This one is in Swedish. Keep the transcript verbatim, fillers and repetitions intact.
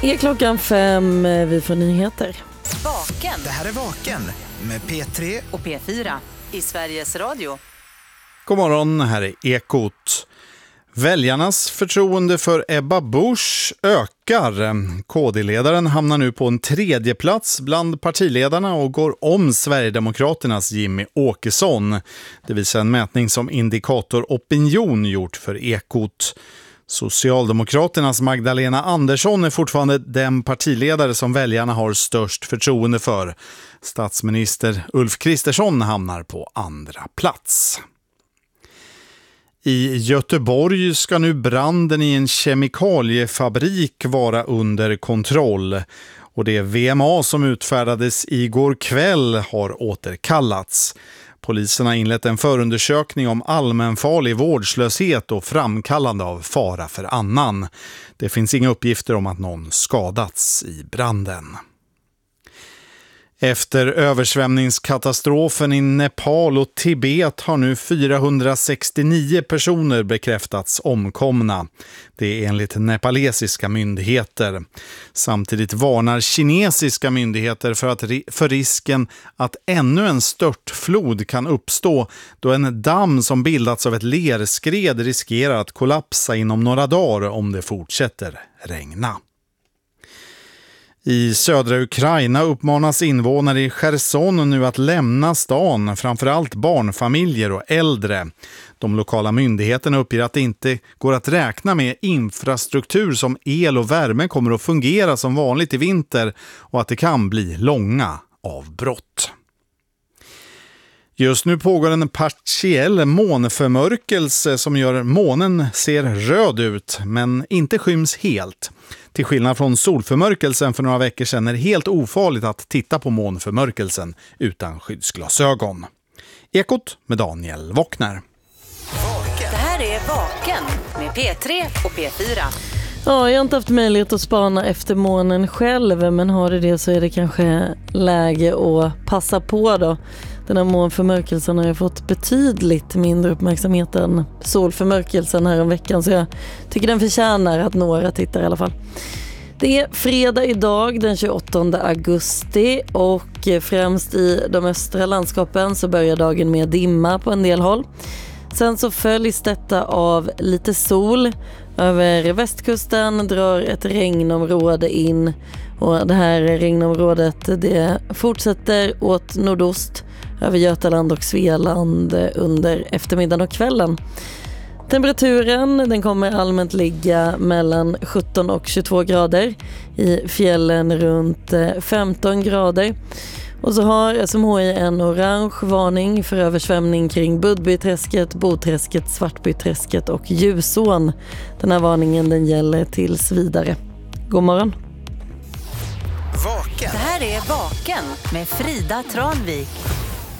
Är klockan fem, vi får nyheter. Vaken. Det här är Vaken med P tre och P fyra i Sveriges Radio. God morgon, här är Ekot. Väljarnas förtroende för Ebba Busch ökar. K D-ledaren hamnar nu på en tredje plats bland partiledarna och går om Sverigedemokraternas Jimmy Åkesson. Det visar en mätning som Indikator Opinion gjort för Ekot. Socialdemokraternas Magdalena Andersson är fortfarande den partiledare som väljarna har störst förtroende för. Statsminister Ulf Kristersson hamnar på andra plats. I Göteborg ska nu branden i en kemikaliefabrik vara under kontroll. Och det V M A som utfärdades igår kväll har återkallats. Polisen har inlett en förundersökning om allmänfarlig vårdslöshet och framkallande av fara för annan. Det finns inga uppgifter om att någon skadats i branden. Efter översvämningskatastrofen i Nepal och Tibet har nu fyrahundrasextionio personer bekräftats omkomna. Det är enligt nepalesiska myndigheter. Samtidigt varnar kinesiska myndigheter för, att, för risken att ännu en störtflod kan uppstå då en damm som bildats av ett lerskred riskerar att kollapsa inom några dagar om det fortsätter regna. I södra Ukraina uppmanas invånare i Cherson nu att lämna stan, framförallt barnfamiljer och äldre. De lokala myndigheterna uppger att det inte går att räkna med infrastruktur som el och värme kommer att fungera som vanligt i vinter och att det kan bli långa avbrott. Just nu pågår en partiell månförmörkelse som gör månen ser röd ut men inte skyms helt. Till skillnad från solförmörkelsen för några veckor sedan är det helt ofarligt att titta på månförmörkelsen utan skyddsglasögon. Ekot med Daniel Wockner. Det här är Vaken med P tre och P fyra. Ja, jag har inte haft möjlighet att spana efter månen själv, men har det det så är det kanske läge att passa på då. Den här månförmörkelsen har jag fått betydligt mindre uppmärksamhet än solförmörkelsen här om veckan, så jag tycker den förtjänar att några tittar i alla fall. Det är fredag idag den tjugoåttonde augusti och främst i de östra landskapen så börjar dagen med dimma på en del håll. Sen så följs detta av lite sol. Över västkusten drar ett regnområde in och det här regnområdet det fortsätter åt nordost över Götaland och Svealand under eftermiddagen och kvällen. Temperaturen den kommer allmänt ligga mellan sjutton och tjugotvå grader, i fjällen runt femton grader. Och så har S M H I en orange varning för översvämning kring Budbyträsket, Boträsket, Svartbyträsket och Ljusån. Den här varningen den gäller tills vidare. God morgon. Vaken. Det här är Vaken med Frida Tranvik